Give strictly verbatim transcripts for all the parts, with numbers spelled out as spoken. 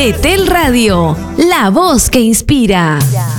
Betel Radio, la voz que inspira.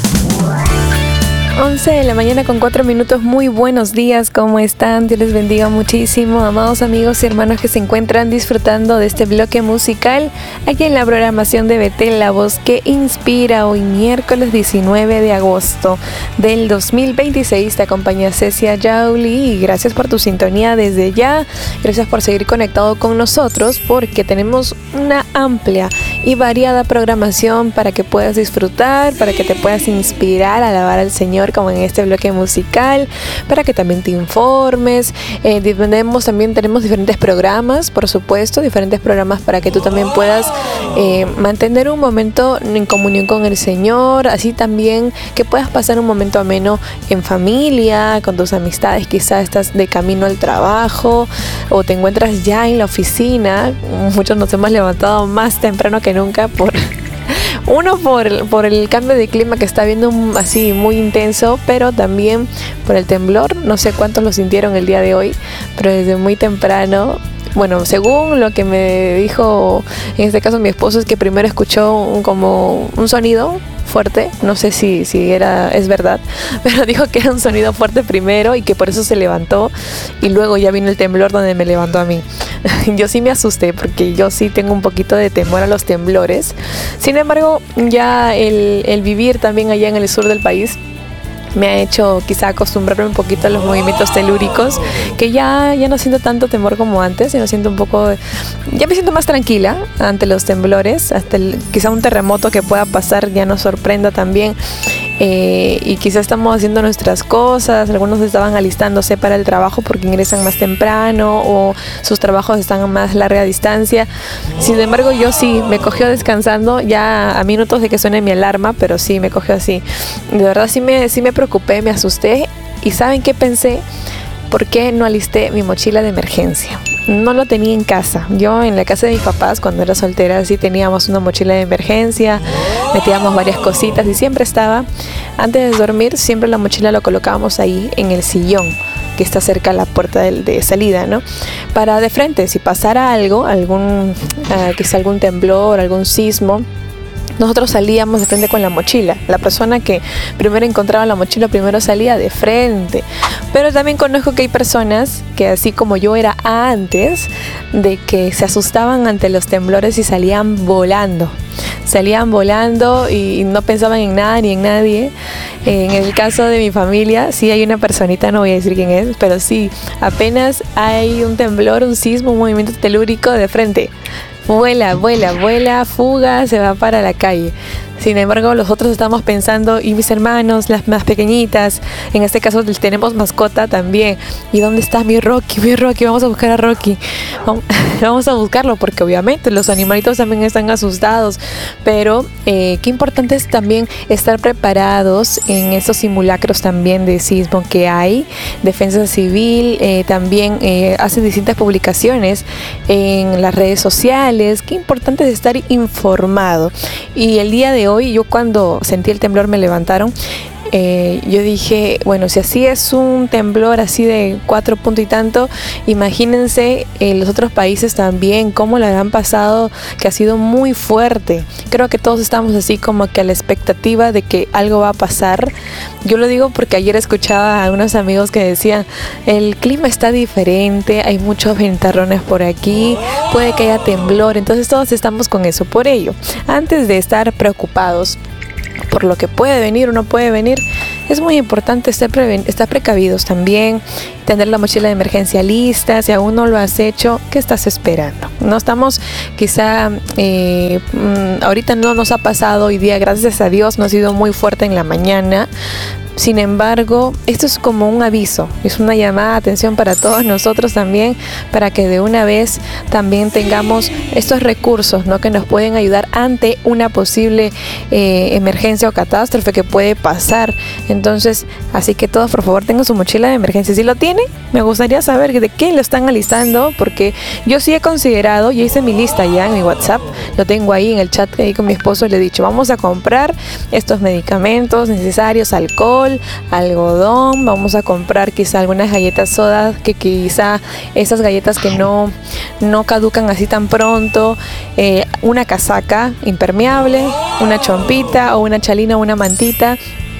once de la mañana con cuatro minutos. Muy buenos días, ¿cómo están? Dios les bendiga muchísimo, amados amigos y hermanos que se encuentran disfrutando de este bloque musical aquí en la programación de Betel, la voz que inspira. Hoy miércoles diecinueve de agosto del dos mil veintiséis te acompaña Cecia Yauli y gracias por tu sintonía desde ya. Gracias por seguir conectado con nosotros porque tenemos una amplia y variada programación para que puedas disfrutar, para que te puedas inspirar a alabar al Señor como en este bloque musical, para que también te informes. Eh, tenemos, también tenemos diferentes programas, por supuesto, diferentes programas para que tú también puedas eh, mantener un momento en comunión con el Señor, así también que puedas pasar un momento ameno en familia, con tus amistades. Quizás estás de camino al trabajo o te encuentras ya en la oficina. Muchos nos hemos levantado más temprano que nunca por... Uno por el, por el cambio de clima que está habiendo así muy intenso, pero también por el temblor. No sé cuántos lo sintieron el día de hoy, pero desde muy temprano. Bueno, según lo que me dijo en este caso mi esposo, es que primero escuchó un, como un sonido fuerte, no sé si, si era, es verdad, pero dijo que era un sonido fuerte primero y que por eso se levantó y luego ya vino el temblor donde me levantó a mí. Yo sí me asusté porque yo sí tengo un poquito de temor a los temblores. Sin embargo, ya el, el vivir también allá en el sur del país me ha hecho quizá acostumbrarme un poquito a los movimientos telúricos, que ya, ya no siento tanto temor como antes, ya no siento un poco, ya me siento más tranquila ante los temblores, hasta el, quizá un terremoto que pueda pasar ya nos sorprenda también. Eh, y quizá estamos haciendo nuestras cosas, algunos estaban alistándose para el trabajo porque ingresan más temprano o sus trabajos están a más larga distancia. Sin embargo, yo sí me cogió descansando ya a minutos de que suene mi alarma, pero sí me cogió así. De verdad sí me, sí me preocupé, me asusté. ¿Y saben qué pensé? ¿Por qué no alisté mi mochila de emergencia? No lo tenía en casa. Yo en la casa de mis papás, cuando era soltera, sí teníamos una mochila de emergencia, metíamos varias cositas y siempre estaba, antes de dormir, siempre la mochila lo colocábamos ahí en el sillón que está cerca a la puerta de, de salida, ¿no? Para de frente, si pasara algo, algún, uh, quizá algún temblor, algún sismo, nosotros salíamos de frente con la mochila. La persona que primero encontraba la mochila primero salía de frente. Pero también conozco que hay personas que, así como yo era antes, de que se asustaban ante los temblores y salían volando. Salían volando y no pensaban en nada ni en nadie. En el caso de mi familia, sí hay una personita, no voy a decir quién es, pero sí, apenas hay un temblor, un sismo, un movimiento telúrico, de frente. Vuela, vuela, vuela, fuga, se va para la calle. Sin embargo, los otros estamos pensando, y mis hermanos, las más pequeñitas, en este caso tenemos mascota también. ¿Y dónde está mi Rocky? Mi Rocky, vamos a buscar a Rocky. Vamos a buscarlo porque obviamente los animalitos también están asustados. Pero eh, qué importante es también estar preparados en estos simulacros también de sismo que hay. Defensa Civil eh, también eh, hace distintas publicaciones en las redes sociales. Qué importante es estar informado. Y el día de hoy, yo cuando sentí el temblor me levantaron, eh, yo dije, bueno, si así es un temblor así de cuatro puntos y tanto, imagínense eh, los otros países también, cómo lo han pasado, que ha sido muy fuerte. Creo que todos estamos así como que a la expectativa de que algo va a pasar. Yo lo digo porque ayer escuchaba a unos amigos que decían, el clima está diferente, hay muchos ventarrones por aquí, puede que haya temblor, entonces todos estamos con eso. Por ello, antes de estar preocupados por lo que puede venir o no puede venir, es muy importante estar, preven- estar precavidos también, tener la mochila de emergencia lista. Si aún no lo has hecho, ¿qué estás esperando? No estamos, quizá, eh, ahorita no nos ha pasado hoy día, gracias a Dios, no ha sido muy fuerte en la mañana. Sin embargo, esto es como un aviso, es una llamada de atención para todos nosotros también, para que de una vez también tengamos estos recursos, ¿no?, que nos pueden ayudar ante una posible eh, emergencia o catástrofe que puede pasar. Entonces, así que todos, por favor, tengan su mochila de emergencia. Si lo tienen, me gustaría saber de qué lo están alistando, porque yo sí he considerado, yo hice mi lista ya en mi WhatsApp, lo tengo ahí en el chat ahí con mi esposo, le he dicho, vamos a comprar estos medicamentos necesarios, alcohol, frijol, algodón, vamos a comprar quizá algunas galletas sodas, que quizá esas galletas que no, no caducan así tan pronto, eh, una casaca impermeable, una chompita o una chalina o una mantita.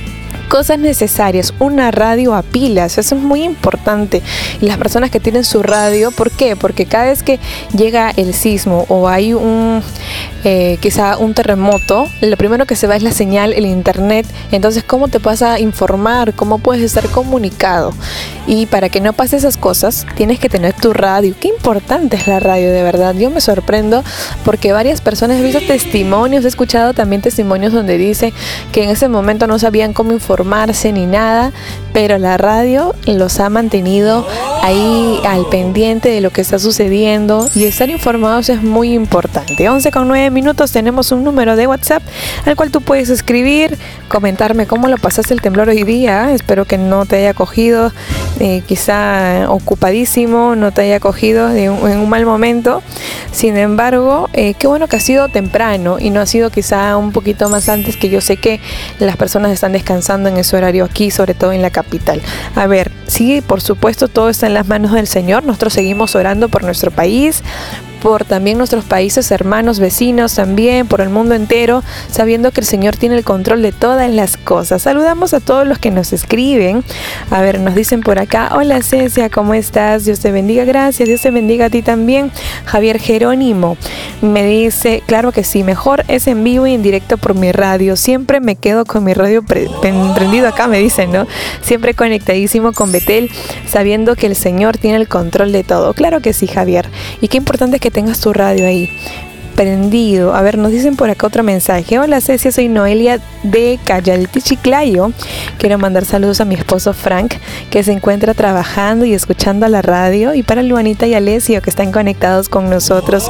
Cosas necesarias, una radio a pilas, eso es muy importante. Y las personas que tienen su radio, ¿por qué? Porque cada vez que llega el sismo o hay un eh, quizá un terremoto, lo primero que se va es la señal, el internet. Entonces, ¿cómo te vas a informar? ¿Cómo puedes estar comunicado? Y para que no pase esas cosas, tienes que tener tu radio. Qué importante es la radio, de verdad. Yo me sorprendo porque varias personas, he visto testimonios, he escuchado también testimonios donde dice que en ese momento no sabían cómo informarse ni nada, pero la radio los ha mantenido ahí al pendiente de lo que está sucediendo, y estar informados es muy importante. once con nueve minutos, tenemos un número de WhatsApp al cual tú puedes escribir, comentarme cómo lo pasaste el temblor hoy día. Espero que no te haya cogido eh, quizá ocupadísimo, no te haya cogido de un, en un mal momento. Sin embargo, eh, qué bueno que ha sido temprano y no ha sido quizá un poquito más antes, que yo sé que las personas están descansando en ese horario aquí, sobre todo en la capital. A ver, sí, por supuesto, todo está en las manos del Señor. Nosotros seguimos orando por nuestro país, por también nuestros países hermanos, vecinos también, por el mundo entero, sabiendo que el Señor tiene el control de todas las cosas. Saludamos a todos los que nos escriben. A ver, nos dicen por acá: hola Cecia, ¿cómo estás? Dios te bendiga. Gracias, Dios te bendiga a ti también. Javier Jerónimo me dice: claro que sí, mejor es en vivo y en directo por mi radio. Siempre me quedo con mi radio pre- prendido acá, me dicen, ¿no? Siempre conectadísimo con Betel, sabiendo que el Señor tiene el control de todo. Claro que sí, Javier. Y qué importante es que tengas tu radio ahí prendido. A ver, nos dicen por acá otro mensaje: hola Cecia, soy Noelia de Cayalti, Chiclayo. Quiero mandar saludos a mi esposo Frank, que se encuentra trabajando y escuchando la radio, y para Luanita y Alessio, que están conectados con nosotros,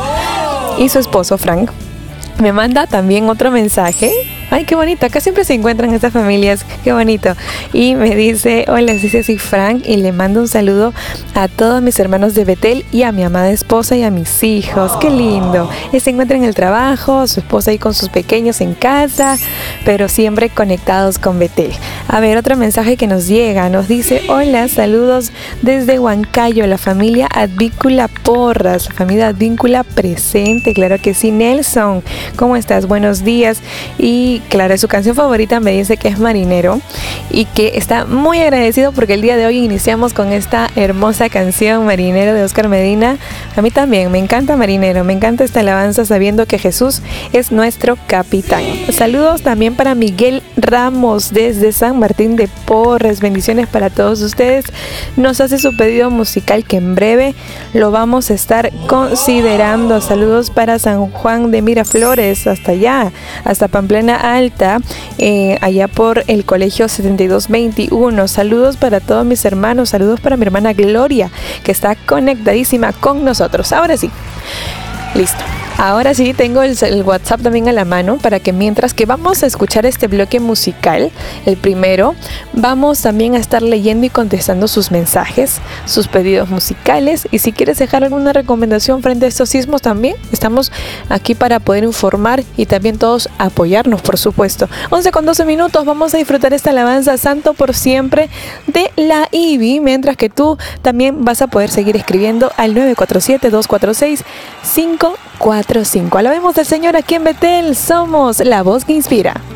y su esposo Frank. Me manda también otro mensaje. Ay, qué bonito, acá siempre se encuentran estas familias, qué bonito. Y me dice: hola, Cecia, soy Frank, y le mando un saludo a todos mis hermanos de Betel y a mi amada esposa y a mis hijos. Qué lindo. Él se encuentra en el trabajo, su esposa ahí con sus pequeños en casa, pero siempre conectados con Betel. A ver, otro mensaje que nos llega, nos dice: hola, saludos desde Huancayo, la familia Advíncula Porras, la familia Advíncula presente, claro que sí. Nelson, ¿cómo estás? Buenos días. Y claro, su canción favorita me dice que es Marinero, y que está muy agradecido porque el día de hoy iniciamos con esta hermosa canción, Marinero, de Oscar Medina. A mí también me encanta Marinero, me encanta esta alabanza, sabiendo que Jesús es nuestro capitán. Saludos también para Miguel Ramos desde San Martín de Porres. Bendiciones para todos ustedes. Nos hace su pedido musical, que en breve lo vamos a estar considerando. Saludos para San Juan de Miraflores, hasta allá, hasta Pamplona Alta, eh, allá por el colegio setenta y dos veintiuno. Saludos para todos mis hermanos, saludos para mi hermana Gloria, que está conectadísima con nosotros. Ahora sí, listo. Ahora sí, tengo el, el WhatsApp también a la mano, para que mientras que vamos a escuchar este bloque musical, el primero, vamos también a estar leyendo y contestando sus mensajes, sus pedidos musicales. Y si quieres dejar alguna recomendación frente a estos sismos, también estamos aquí para poder informar y también todos apoyarnos, por supuesto. once con doce minutos, vamos a disfrutar esta alabanza, Santo por Siempre, de la I B I, mientras que tú también vas a poder seguir escribiendo al nueve cuatro siete, dos cuatro seis, cinco cuatro cinco. Alabemos al Señor aquí en Betel. Somos la voz que inspira.